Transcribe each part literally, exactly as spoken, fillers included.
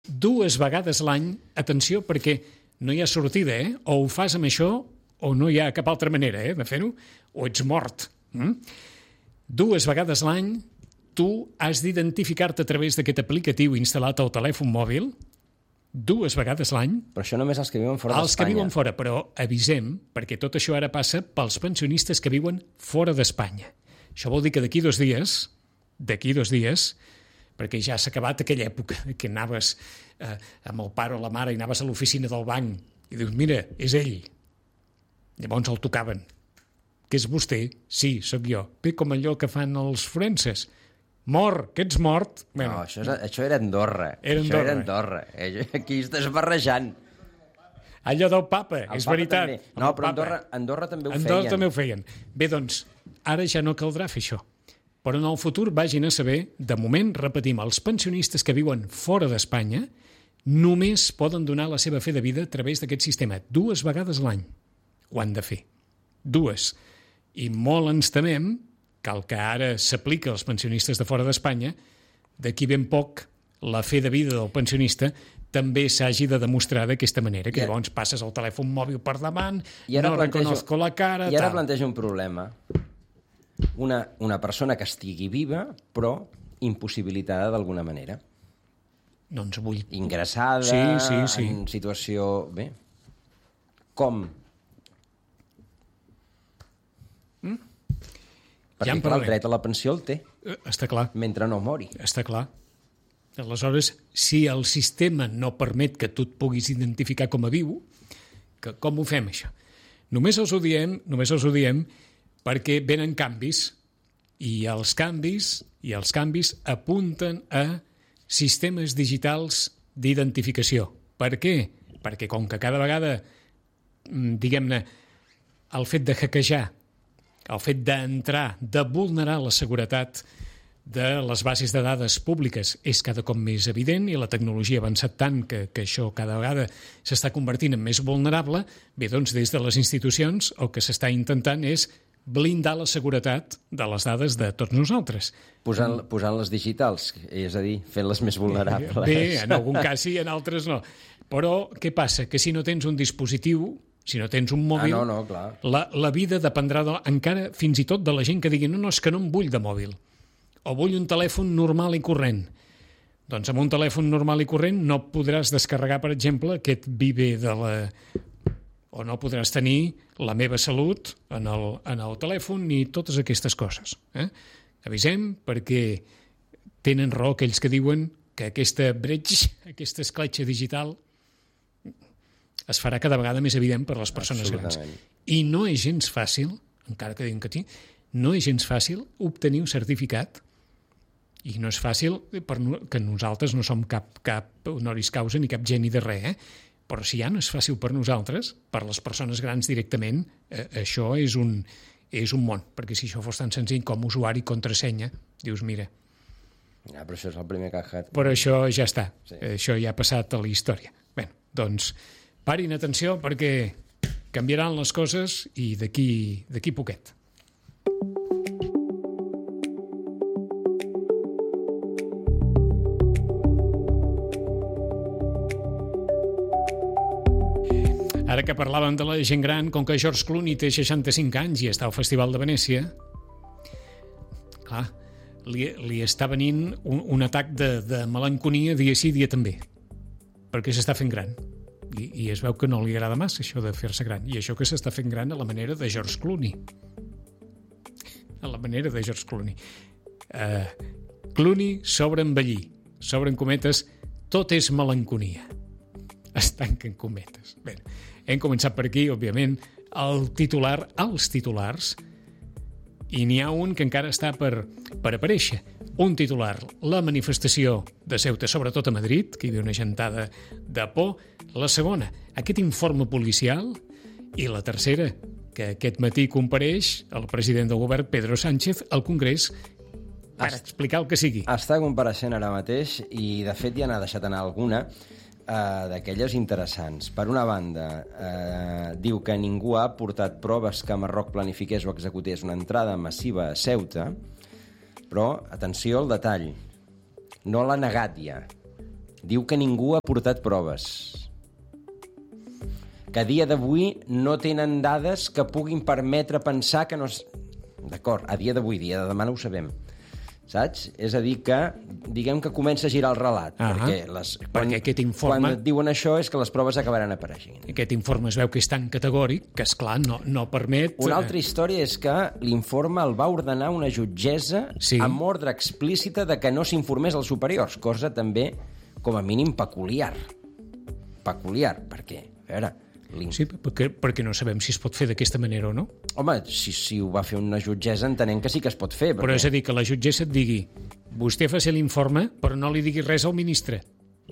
dues vegades l'any, atenció, perquè no hi ha sortida, eh? O ho fas amb això o no hi ha cap altra manera eh, de fer-ho, o ets mort. Mm? Dues vegades l'any tu has d'identificar-te a través d'aquest aplicatiu instal·lat al telèfon mòbil, dues vegades l'any. Però això només els que viuen fora d'Espanya. Els que viuen fora, però avisem, perquè tot això ara passa pels pensionistes que viuen fora d'Espanya. Això vol dir que d'aquí dos dies, d'aquí dos dies, perquè ja s'ha acabat aquella època que anaves eh, amb el pare o la mare i anaves a l'oficina del banc i dius, mira, és ell. Llavors el tocaven. Que és vostè? Sí, sóc jo. Bé, com allò que fan els forenses. Mort, que ets mort. Bueno, no, això, és, això era Andorra. Era Andorra. Això era Andorra. Aquí estàs barrejant. Allò del papa, el és papa veritat. També. No, però Andorra, Andorra també ho Andorra feien. també ho feien. Bé, doncs, ara ja no caldrà fer això. Però en el futur vagin a saber, de moment, repetim, els pensionistes que viuen fora d'Espanya només poden donar la seva fe de vida a través d'aquest sistema. Dues vegades l'any ho han de fer. Dues. I molt ens temem que el que ara s'aplica als pensionistes de fora d'Espanya, d'aquí ben poc la fe de vida del pensionista també s'hagi de demostrar d'aquesta manera, que llavors passes el telèfon mòbil per davant, no reconozco la cara... I ara tal. planteja un problema. Una, una persona que estigui viva, però impossibilitada d'alguna manera. Doncs vull... Ingressada, sí, sí, sí. en situació... Bé, com? Mm? Perquè, ja clar, el dret a la pensió el té. Està clar. Mentre no mori. Està clar. Aleshores, si el sistema no permet que tu et puguis identificar com a viu, que, com ho fem, això? Només els ho diem, només els ho diem perquè venen canvis i els canvis i els canvis apunten a sistemes digitals d'identificació. Per què? Perquè com que cada vegada, diguem-ne, el fet de hackejar, el fet d'entrar, de vulnerar la seguretat de les bases de dades públiques és cada cop més evident i la tecnologia ha avançat tant que, que això cada vegada s'està convertint en més vulnerable. Bé, doncs, des de les institucions el que s'està intentant és blindar la seguretat de les dades de tots nosaltres. Posant, posant les digitals, és a dir, fent-les més vulnerables. Bé, en algun cas sí, en altres no. Però què passa? Que si no tens un dispositiu, si no tens un mòbil, ah, no, no, clar. La, la vida dependrà de, encara fins i tot de la gent que digui no, no, és que no em vull de mòbil, o vull un telèfon normal i corrent. Doncs amb un telèfon normal i corrent no podràs descarregar, per exemple, aquest Vive de la... o no podràs tenir la meva salut en el, en el telèfon ni totes aquestes coses. Eh? Avisem perquè tenen raó aquells que diuen que aquesta bretxa, aquesta escletxa digital es farà cada vegada més evident per a les persones grans. I no és gens fàcil, encara que diguin que sí, no és gens fàcil obtenir un certificat i no és fàcil per no, que nosaltres no som cap, cap honoris causa ni cap geni de res, eh? Però si ja no és fàcil per nosaltres, per les persones grans directament, eh, això és un, és un món, perquè si això fos tan senzill com usuari i contrasenya, dius, mira... Ja, però això és el primer que ha hat. Però això ja està, sí. Això ja ha passat a la història. Bé, doncs, parin atenció perquè canviaran les coses i d'aquí d'aquí poquet. Ara que parlàvem de la gent gran, com que George Clooney té seixanta-cinc anys i està al Festival de Venècia, clar, li, li està venint un, un atac de, de melanconia dia sí, dia també, perquè s'està fent gran. I, I es veu que no li agrada massa això de fer-se gran. I això que s'està fent gran a la manera de George Clooney. A la manera de George Clooney. Uh, Clooney sobreenvellir. Sobren cometes, tot és melanconia. Es tanquen cometes. Bé, hem començat per aquí, òbviament, el titular, els titulars, i n'hi ha un que encara està per, per aparèixer. Un titular, la manifestació de Ceuta, sobretot a Madrid, que hi havia una gentada de por. La segona, aquest informe policial. I la tercera, que aquest matí compareix el president del govern, Pedro Sánchez, al Congrés per explicar el que sigui. Està compareixent ara mateix i, de fet, ja n'ha deixat anar alguna Uh, d'aquelles interessants. Per una banda, uh, diu que ningú ha aportat proves que Marroc planifiqués o executés una entrada massiva a Ceuta, però, atenció al detall, no l'ha negat ja. Diu que ningú ha portat proves. Que a dia d'avui no tenen dades que puguin permetre pensar que no... És... D'acord, a dia d'avui, dia de demà no ho sabem. Saps? És a dir que, diguem que comença a girar el relat. Ah, perquè les, quan, perquè aquest informe... quan et diuen això és que les proves acabaran apareixent. Aquest informe es veu que és tan categòric que, esclar, no, no permet... Una altra història és que l'informe el va ordenar una jutgessa sí. amb ordre explícita de que no s'informés als superiors, cosa també, com a mínim, peculiar. Peculiar, perquè, a veure... Sí, perquè, perquè no sabem si es pot fer d'aquesta manera o no. Home, si, si ho va fer una jutgessa entenem que sí que es pot fer. Perquè... Però és a dir, que la jutgessa et digui vostè fa ser l'informe, però no li digui res al ministre.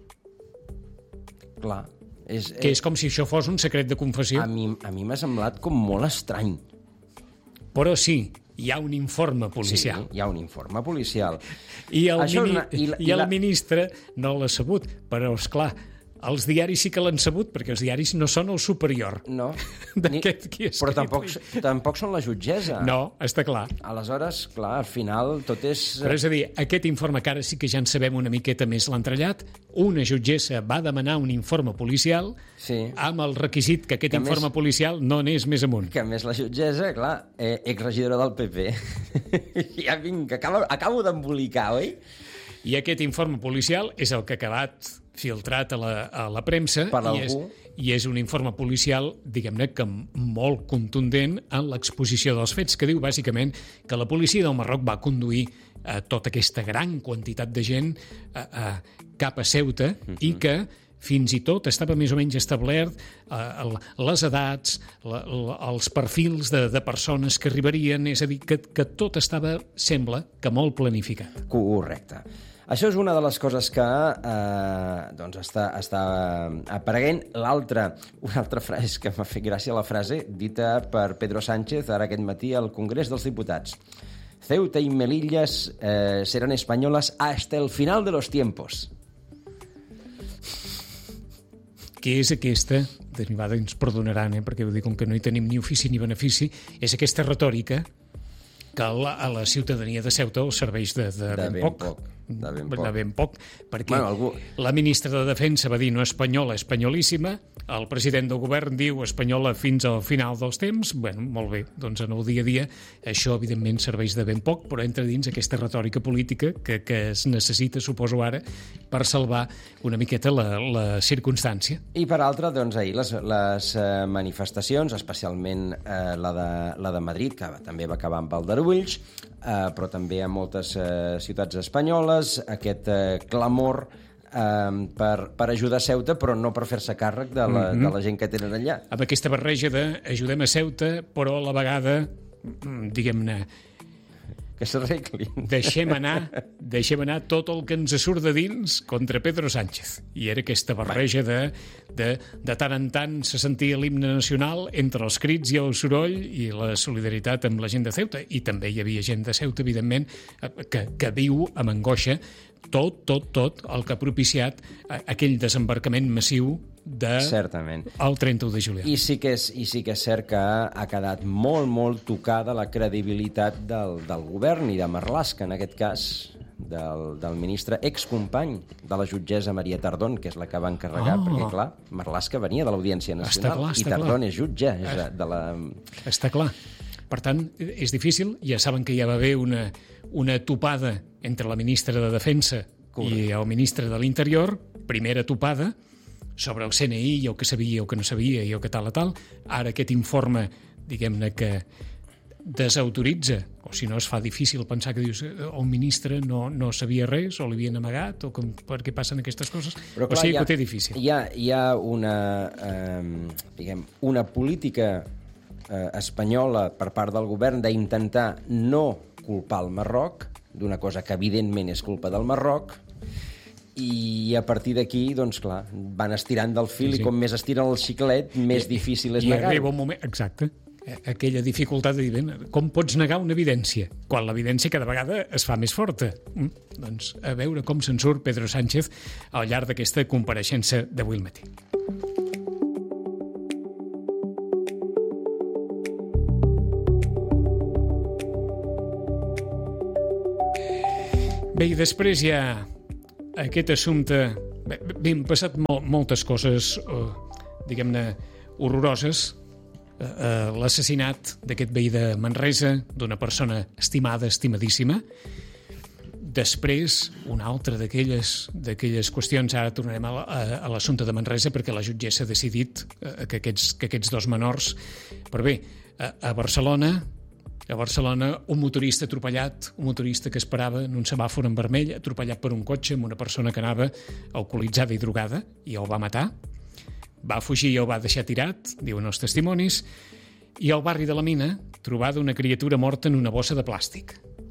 Clar. És, que és com si això fos un secret de confessió. A mi, a mi m'ha semblat com molt estrany. Però sí, hi ha un informe policial. Sí, hi ha un informe policial. I el, mini... una... I la, I el la... ministre no l'ha sabut, però, esclar, els diaris sí que l'han sabut, perquè els diaris no són el superior. No. D'aquest qui Però tampoc, tampoc són la jutgessa. No, està clar. Aleshores, clar, al final tot és... Però és a dir, aquest informe que ara sí que ja en sabem una miqueta més l'entrellat, una jutgessa va demanar un informe policial sí. amb el requisit que aquest que informe més, policial no anés més amunt. Que a més la jutgessa, clar, eh, exregidora del P P. Ja vinc, acabo, acabo d'embolicar, oi? I aquest informe policial és el que ha acabat filtrat a la, a la premsa i és, i és un informe policial, diguem-ne, que molt contundent en l'exposició dels fets, que diu bàsicament que la policia del Marroc va conduir eh, tota aquesta gran quantitat de gent eh, eh, cap a Ceuta uh-huh. i que fins i tot estava més o menys establert eh, les edats, la, la, els perfils de, de persones que arribarien, és a dir, que, que tot estava, sembla, que molt planificat. Correcte. Això és una de les coses que eh, doncs està, està apareguent. L'altra, una altra frase que m'ha fet gràcia, la frase dita per Pedro Sánchez ara aquest matí al Congrés dels Diputats. Ceuta y Melilla eh, serán españolas hasta el final de los tiempos. Que és aquesta, derivada ens perdonaran, eh, perquè ho dic, com que no hi tenim ni ofici ni benefici, és aquesta retòrica que a la, a la ciutadania de Ceuta els serveix de, de, de ben, ben poc. poc. De ben poc. De ben poc, perquè bueno, algú... la ministra de Defensa va dir no espanyola, espanyolíssima, el president del govern diu espanyola fins al final dels temps. Bueno, molt bé, doncs en el dia a dia això evidentment serveix de ben poc, però entra dins aquesta retòrica política que, que es necessita, suposo ara, per salvar una miqueta la, la circumstància. I per altra, doncs ahir les, les eh, manifestacions, especialment eh, la, de, la de Madrid, que també va acabar amb aldarulls, eh, però també a moltes eh, ciutats espanyoles, aquest eh, clamor eh, per, per ajudar Ceuta, però no per fer-se càrrec de la, mm-hmm. de la gent que tenen allà. Amb aquesta barreja de ajudem a Ceuta, però a la vegada, diguem-ne, que s'arreglin. Deixem anar, deixem anar tot el que ens surt de dins contra Pedro Sánchez. I era aquesta barreja de, de, de tant en tant se sentia l'himne nacional entre els crits i el soroll i la solidaritat amb la gent de Ceuta. I també hi havia gent de Ceuta, evidentment, que, que viu amb angoixa tot, tot, tot el que ha propiciat aquell desembarcament massiu de certament. El trenta-u de juliol. I sí que és, i sí que és cert que ha quedat molt, molt tocada la credibilitat del, del govern i de Marlaska, en aquest cas, del, del ministre excompany de la jutgessa Maria Tardón, que és la que va encarregar, oh. perquè, clar, Marlaska venia de l'Audiència Nacional clar, i Tardón clar. és jutge és de la... Està clar. Per tant, és difícil. Ja saben que hi va haver una, una topada entre la ministra de Defensa Correcte. I el ministre de l'Interior, primera topada, sobre el C N I i el que sabia i el que no sabia i el que tal a tal. Ara aquest informe, diguem-ne que desautoritza, o si no es fa difícil pensar que dius el ministre no, no sabia res o li havien amagat o com, per què passen aquestes coses. Però, clar, o sigui que ho té difícil. Hi ha, hi ha una, eh, diguem, una política eh, espanyola per part del govern d'intentar no culpar el Marroc d'una cosa que evidentment és culpa del Marroc, i a partir d'aquí, doncs clar, van estirant del fil sí, sí. i com més estiren el xiclet, més I, difícil és i negar-ho. I arriba un moment, exacte, aquella dificultat de dir, com pots negar una evidència? Quan l'evidència cada vegada es fa més forta. Mm, doncs a veure com se'n surt Pedro Sánchez al llarg d'aquesta compareixença d'avui al matí. Bé, i després hi ha aquest assumpte bé, bé, han passat mol, moltes coses, eh, diguem-ne, horroroses. Eh, eh, l'assassinat d'aquest veí de Manresa, d'una persona estimada, estimadíssima. Després, una altra d'aquelles d'aquelles qüestions, ara tornarem a, a, a l'assumpte de Manresa, perquè la jutgessa ha decidit eh, que, aquests, que aquests dos menors... Però bé, a, a Barcelona... A Barcelona, un motorista atropellat, un motorista que esperava en un semàfor en vermell, atropellat per un cotxe amb una persona que anava alcoholitzada i drogada, i el va matar. Va fugir i el va deixar tirat, diuen els testimonis, i al barri de la Mina, trobada una criatura morta en una bossa de plàstic.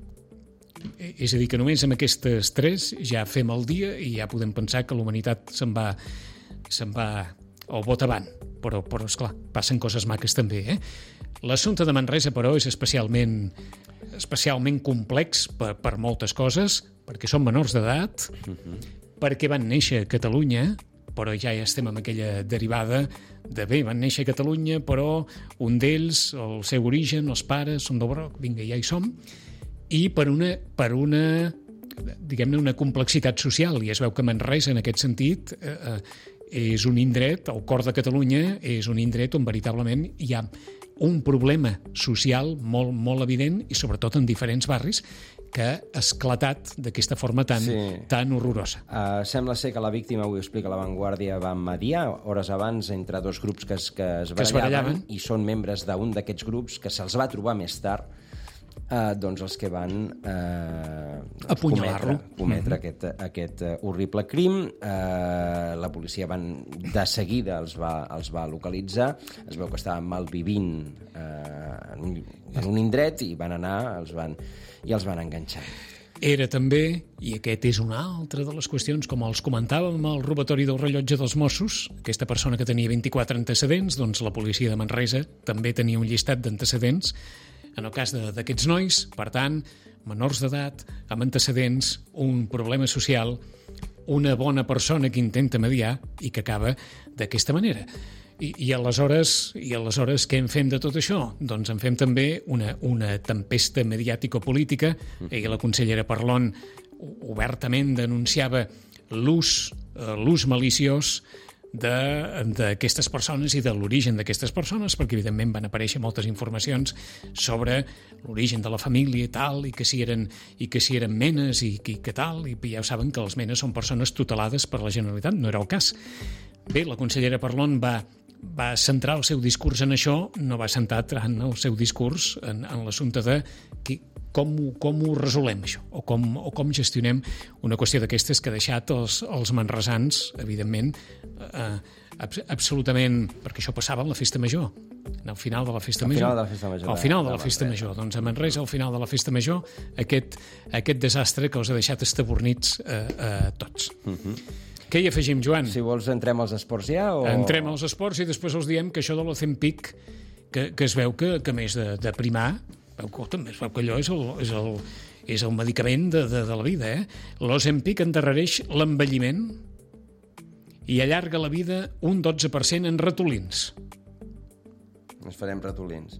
És a dir, que només amb aquestes tres ja fem el dia i ja podem pensar que la humanitat se'n va, se'n va al bot avant. Però, però, esclar, passen coses maques també, eh? L'assumpte de Manresa, però, és especialment, especialment complex per, per moltes coses, perquè són menors d'edat, uh-huh. perquè van néixer a Catalunya, però ja ja estem amb aquella derivada de bé, van néixer a Catalunya, però un d'ells, el seu origen, els pares, són del Broc, vinga, ja hi som, i per una, per una diguem-ne, una complexitat social, i es veu que Manresa, en aquest sentit, eh, és un indret, el cor de Catalunya és un indret on veritablement hi ha un problema social molt, molt evident i sobretot en diferents barris que ha esclatat d'aquesta forma tan, sí. tan horrorosa. Uh, sembla ser que la víctima, avui ho explica La Vanguardia, va mediar hores abans entre dos grups que es, que es, barallaven, que es barallaven i són membres d'un d'aquests grups que se'ls va trobar més tard, uh, doncs els que van uh, doncs apunyalar-lo. Cometre, cometre mm-hmm. aquest, aquest uh, horrible crim. Uh, la policia van, de seguida els va, els va localitzar. Es veu que estaven malvivint uh, en, un, en un indret i van anar els van, i els van enganxar. Era també, i aquest és una altra de les qüestions, com els comentàvem, el robatori del rellotge dels Mossos, aquesta persona que tenia vint-i-quatre antecedents, doncs la policia de Manresa també tenia un llistat d'antecedents en el cas d'aquests nois, per tant, menors d'edat, amb antecedents, un problema social, una bona persona que intenta mediar i que acaba d'aquesta manera. I, i, aleshores, I aleshores què en fem de tot això? Doncs en fem també una, una tempesta mediàtico-política. Ahir la consellera Parlon obertament denunciava l'ús, eh, l'ús maliciós d'aquestes persones i de l'origen d'aquestes persones, perquè evidentment van aparèixer moltes informacions sobre l'origen de la família i tal, i que si eren, i que si eren menes i que, que tal, i ja ho saben que les menes són persones tutelades per la Generalitat, no era el cas. Bé, la consellera Parlon va, va centrar el seu discurs en això, no va centrar en el seu discurs en, en l'assumpte de qui, com, com ho resolem, això, o com, o com gestionem una qüestió d'aquestes que ha deixat els, els manresans, evidentment, eh, abs absolutament... Perquè això passava en la festa major, al final de la festa al major. Final de la festa major al final de, de la festa major. Doncs a Manresa, al final de la festa major, aquest, aquest desastre que els ha deixat estabornits eh, eh, tots. Uh-huh. Què hi afegim, Joan? Si vols, entrem als esports ja? O... Entrem als esports i després els diem que això de l'Ozempic, que, que es veu que, que més de, de primar, veu que, també es veu que allò és el, és el, és el medicament de, de, de la vida, eh? L'Ozempic endarrereix l'envelliment i allarga la vida un dotze per cent en ratolins. Ens farem ratolins.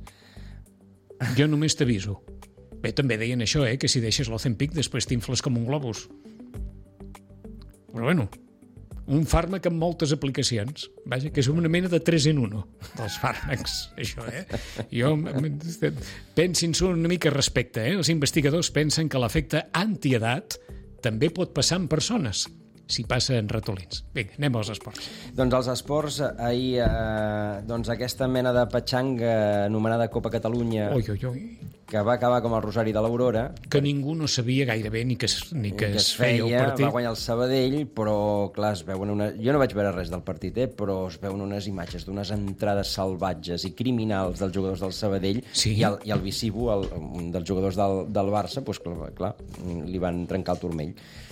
Jo només t'aviso. Bé, també deien això, eh? Que si deixes l'Ozempic després t'infles com un globus. Però bueno, un fàrmac amb moltes aplicacions. Vaja, que és una mena de tres en uno dels fàrmacs, això, eh? Jo, pensin-s'ho una mica respecte, eh? Els investigadors pensen que l'efecte antiedat també pot passar en persones, si passa en ratolins. Vinga, anem als esports. Doncs als esports, ahir, eh, doncs aquesta mena de petxanga anomenada Copa Catalunya, oi, oi, oi. que va acabar com el Rosari de l'Aurora, que ningú no sabia gairebé ni que es, ni que que es feia el partit. Va guanyar el Sabadell, però clar, es veuen una... jo no vaig veure res del partit, eh, però es veuen unes imatges d'unes entrades salvatges i criminals dels jugadors del Sabadell, sí. i, el, i el Visibo, el, un dels jugadors del, del Barça, doncs, clar, clar, li van trencar el turmell.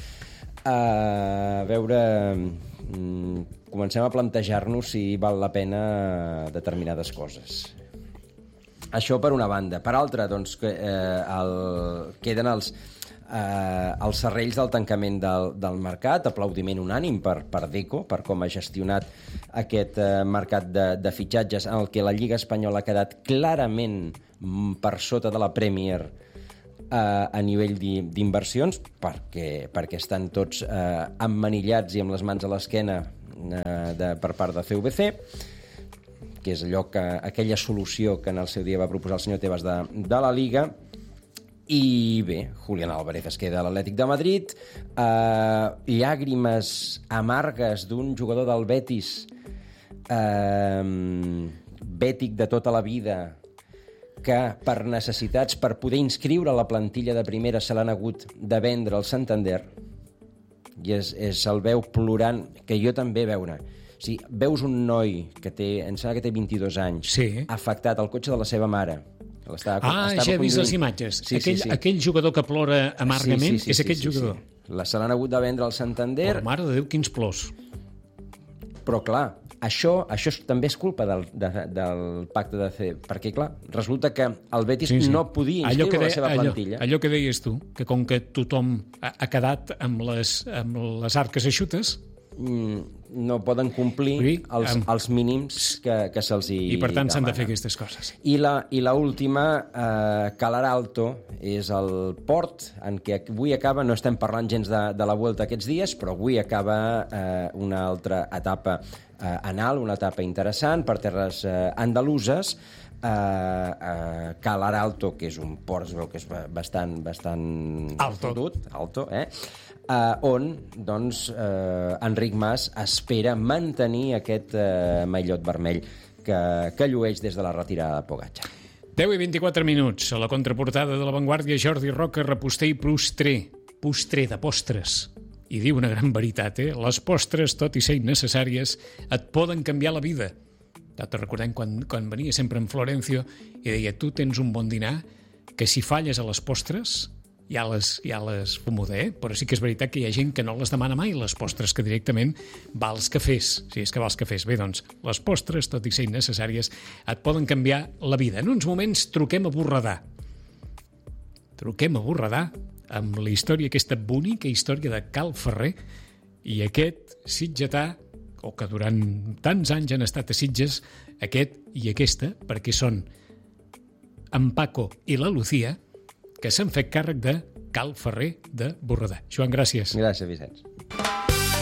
A veure, comencem a plantejar-nos si val la pena determinades coses. Això per una banda. Per altra, doncs, que, eh, el, queden els, eh, els serrells del tancament del, del mercat, aplaudiment unànim per, per Deco, per com ha gestionat aquest eh, mercat de, de fitxatges en el que la Lliga Espanyola ha quedat clarament per sota de la Premier Uh, a nivell d'inversions, perquè, perquè estan tots uh, emmanillats i amb les mans a l'esquena uh, de, per part de C V C, que és allò que, aquella solució que en el seu dia va proposar el senyor Tebas de, de la Liga. I bé, Julián Álvarez es queda a l'Atlètic de Madrid, uh, llàgrimes amargues d'un jugador del Betis, uh, bètic de tota la vida, que per necessitats, per poder inscriure a la plantilla de primera, se l'han hagut de vendre al Santander, i es, es el veu plorant, que jo també veure. O sigui, veus un noi que té, em sembla que té vint-i-dos anys, sí. afectat al cotxe de la seva mare. Estava, ah, estava ja he vist conduint... les imatges. Sí, aquell, sí, sí. aquell jugador que plora amargament sí, sí, sí, és aquest sí, sí, jugador. Sí. La se l'han hagut de vendre al Santander. Però, mare de Déu, quins plors. Però, clar, això, això és, també és culpa del, de, del pacte de C, perquè, clar, resulta que el Betis sí, sí. no podia inscriure de, la seva allò, plantilla. Allò que deies tu, que com que tothom ha, ha quedat amb les, amb les arques eixutes, mm, no poden complir sí, els, amb... els mínims que, que se'ls hi I per tant s'han de fer demana. aquestes coses. I la, i la última, eh, Calaralto, és el port en què avui acaba, no estem parlant gens de, de la Vuelta aquests dies, però avui acaba eh, una altra etapa eh, anal, una etapa interessant per terres eh, andaluses, Uh, uh, Calaralto, que és un port, es veu que és bastant, bastant alto, fotut, alto eh? uh, on doncs, uh, Enric Mas espera mantenir aquest uh, maillot vermell que, que llueix des de la retirada de Pogačar. deu i vint-i-quatre minuts. A la contraportada de La Vanguardia, Jordi Roca, reposter i prostrer. Postrer de postres. I diu una gran veritat, eh? Les postres, tot i ser innecessàries, et poden canviar la vida. Ja te recordem quan, quan venia sempre en Florencio i deia, tu tens un bon dinar que si falles a les postres ja les, ja les fumuda, eh? Però sí que és veritat que hi ha gent que no les demana mai, les postres, que directament va als cafès. Si és que va als cafès. Bé, doncs, les postres, tot i ser innecessàries, et poden canviar la vida. En uns moments truquem a Borredà. Truquem a Borredà amb la història, aquesta bonica història de Cal Ferrer i aquest sitgetà, o que durant tants anys han estat a Sitges, aquest i aquesta, perquè són en Paco i la Lucía, que s'han fet càrrec de Cal Ferrer de Borredà. Joan, gràcies. Gràcies, Vicenç.